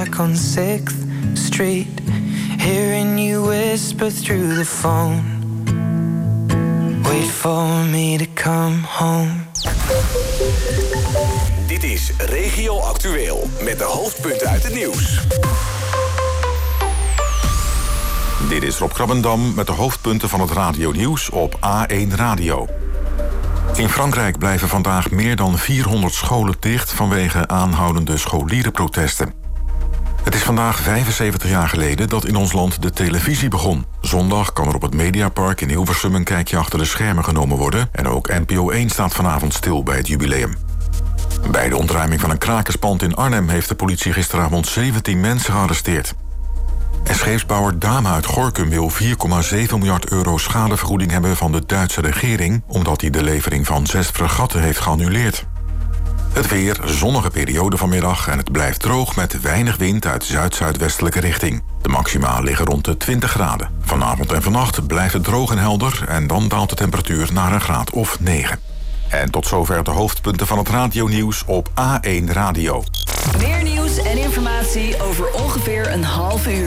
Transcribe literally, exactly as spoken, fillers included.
back on sixth Street, hearing you whisper through the phone. Wait for me to come home. Dit is Regio Actueel met de hoofdpunten uit het nieuws. Dit is Rob Krabbendam met de hoofdpunten van het radionieuws op A één Radio. In Frankrijk blijven vandaag meer dan vierhonderd scholen dicht vanwege aanhoudende scholierenprotesten. Het is vandaag vijfenzeventig jaar geleden dat in ons land de televisie begon. Zondag kan er op het Mediapark in Hilversum een kijkje achter de schermen genomen worden. En ook N P O één staat vanavond stil bij het jubileum. Bij de ontruiming van een krakerspand in Arnhem heeft de politie gisteravond zeventien mensen gearresteerd. En scheepsbouwer Dama uit Gorinchem wil vier komma zeven miljard euro schadevergoeding hebben van de Duitse regering, omdat hij de levering van zes fregatten heeft geannuleerd. Het weer, zonnige periode vanmiddag en het blijft droog met weinig wind uit zuid-zuidwestelijke richting. De maxima liggen rond de twintig graden. Vanavond en vannacht blijft het droog en helder en dan daalt de temperatuur naar een graad of negen. En tot zover de hoofdpunten van het radionieuws op A één Radio. Meer nieuws en informatie over ongeveer een half uur.